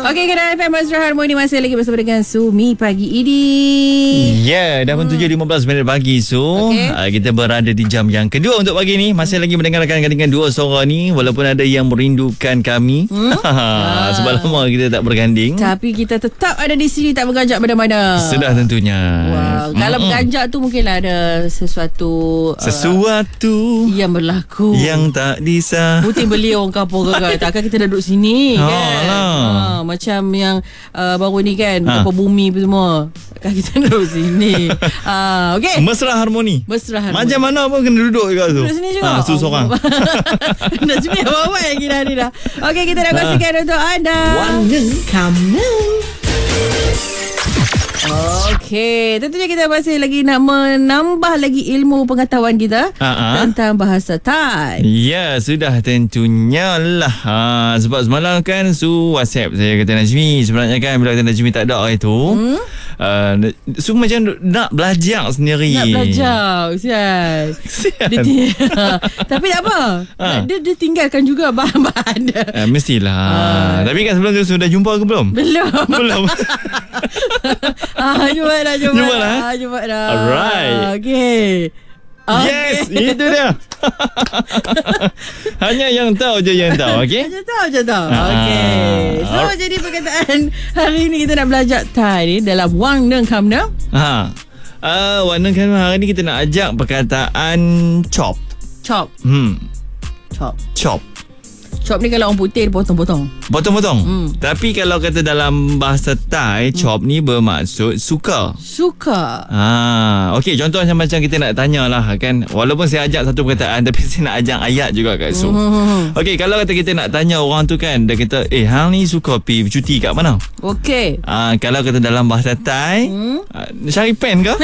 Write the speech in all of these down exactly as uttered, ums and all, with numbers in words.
Okey, Kedah F M Mesra Harmoni masih lagi bersama dengan Sumi pagi ini. Ya, yeah, dah pun tujuh lima belas minit pagi Su. Okay. Uh, kita berada di jam yang kedua untuk pagi ni. Masih lagi mendengarkan dengan dua suara ni. Walaupun ada yang merindukan kami. Hmm? ah. Sebab lama kita tak berganding. Tapi kita tetap ada di sini, tak berganjak mana-mana. Sudah tentunya. Wow. Kalau mm-hmm. berganjak tu mungkinlah ada sesuatu Sesuatu uh, yang berlaku, yang tak disah. Putih beli orang kampung kan. Takkan kita duduk sini oh, kan lah. uh, Macam yang uh, baru ni kan, ha. Kapal bumi apa semua. Takkan kita duduk sini. uh, Okay, Mesra Harmoni. Mesra Harmoni. Macam mana pun kena duduk juga tu. Duduk sini juga. ha, Su seorang. Dah cumi awal-awal lagi dah ni dah. Okay, kita nak kongsikan untuk anda One Kamu. Okey, tentunya kita masih lagi nak menambah lagi ilmu pengetahuan kita uh-huh. tentang bahasa Thai. Ya, sudah tentunya lah. Ha, sebab semalam kan Su WhatsApp saya kata Najmi, sebenarnya kan bila kata Najmi tak ada itu, hmm? uh, Su macam nak belajar sendiri. Nak belajar, sial. Dia t- Tapi tak apa. Ha. Dia, dia tinggalkan juga bahan-bahan dia. Uh, mestilah. Uh. Tapi kan sebelum tu sudah jumpa ke belum? Belum. Belum. Ah, jumpa dah, jumpa, jumpa dah. dah. Jumpa dah. Alright. Okay. Yes, okay. Itu dia. Hanya yang tahu je yang tahu, okey? Hanya tahu je tahu. Okey. So, Or- jadi perkataan hari ni kita nak belajar Thai ni dalam Wang Neng Kam Neng. Ha. Uh, Wang Neng Kam Neng hari ni kita nak ajak perkataan chop. Chop. Hmm. Chop. Chop. Chop ni kalau orang putih potong-potong. Potong-potong. Hmm. Tapi kalau kata dalam bahasa Thai, hmm. chop ni bermaksud suka. Suka. Ha, okey, contoh macam macam kita nak tanyalah kan. Walaupun saya ajak satu perkataan tapi saya nak ajak ayat juga kat Su. Hmm. Okey, kalau kata kita nak tanya orang tu kan, dia kata, "Eh, hang ni suka pi bercuti kat mana?" Okey. Ah, kalau kata dalam bahasa Thai, hmm. uh, cari pen ke?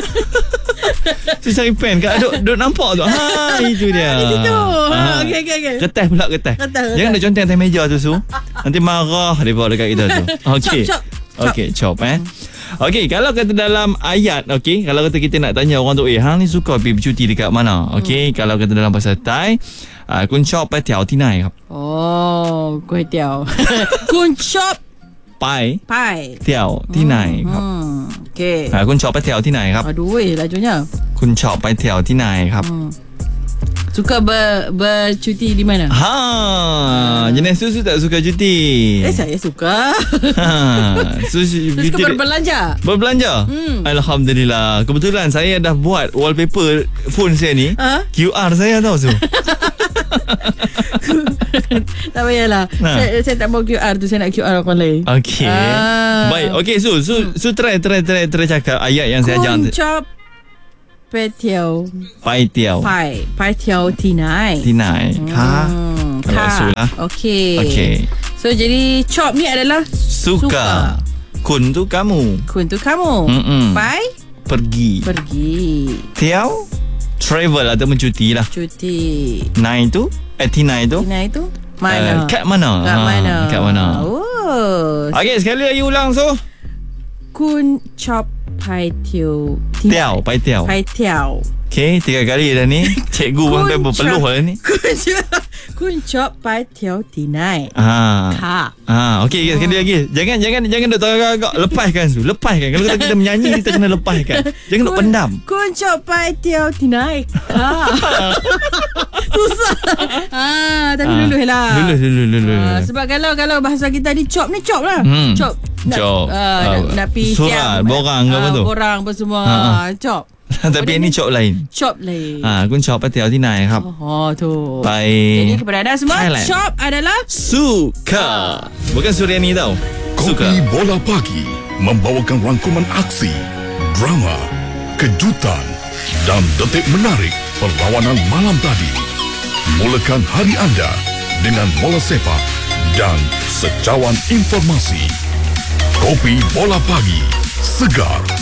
Tu cari pen ke? Duk, duk nampak tu. Ha, itu dia. Di situ. Ha, okey okey okey. Kertas pula kertas. Kertas, Jangan ada conteng atas meja tu Su. Nanti marah dia bawa dekat kita tu. Okey. Chop, chop. Okey, chop eh. Okey, kalau kata dalam ayat, okey, kalau kata kita nak tanya orang tu, "Eh, hang ni suka pergi bercuti dekat mana?" Okey, hmm. kalau kata dalam bahasa Thai, uh, kun chop pai tiao ti nai ครับ Oh, kuih tiao. Kun chop ไปไปเที่ยวที่ไหนครับโอเคอ่าคุณชอบไปเที่ยวที่ไหนครับ Aduh, eh, lajunya. คุณชอบไปเที่ยวที่ไหนครับ Hmm. Suka ber, bercuti di mana? Ha, jenis Susu tak suka cuti. Eh, saya suka. Ha, Susu Suka berbelanja. Berbelanja? Hmm. Alhamdulillah. Kebetulan saya dah buat wallpaper phone saya ni. Ha? Q R saya tahu Su. Tak payahlah. Nah. Saya, saya tak mau Q R tu, saya nak Q R orang lain. Okey. Ah. Baik. Okey Su, Su, Su try try try try cakap ayat yang saya ajar. Kun chop pai tiao. Pai tiao. Pai, pai tiao ti nai. Ti nai. Ka. Hmm, Kalau Su lah. Okey. Okey. So jadi chop ni adalah Suka. suka. Kun tu kamu. Kun tu kamu. Mm-mm. Pai Pergi. pergi. Tiao travel atau mencuti lah. Cuti. Nai tu, eh Tina itu. Tina itu mana? Uh, kat mana? Kat Ha, mana? Kat mana? Oh. Okey, sekali lagi ulang so. Kun chop pai tiao. Tiao, pai tiao. Pai tiao. Okey, tiga kali dah ni. Cikgu pun sampai berpeluh lah ni. Kun chop. Kun chop pai tiao tinai. Ha. Ka. Ha, okey, okay, sekali lagi. Jangan jangan jangan duk agak-agak lepaskan Su. Lepaskan. Kalau kita menyanyi kita kena lepaskan. Jangan duk pendam. Kun chop pai tiao tinai. Ka. Susah. Ah, tapi Ah, luluh lah. Luluh, luluh, luluh. Ah, sebab kalau kalau bahasa kita ni chop ni chop lah. Hmm. Chop. Nak, Chop. ah, Ah, nak, nak pi surat, siap. borang ke apa tu? Borang apa semua. Ha, ha. Chop. Tapi ini chop lain. Chop lain. Ha, kun chop pai tiao Tinaครับ Oh, tu. Baik. Jadi kepada anda semua, Thailand. chop adalah Suka. Bukan Suryani tau. Suka. Kopi Bola Pagi membawakan rangkuman aksi, drama, kejutan dan detik menarik perlawanan malam tadi. Mulakan hari anda dengan bola sepak dan secawan informasi. Kopi Bola Pagi, segar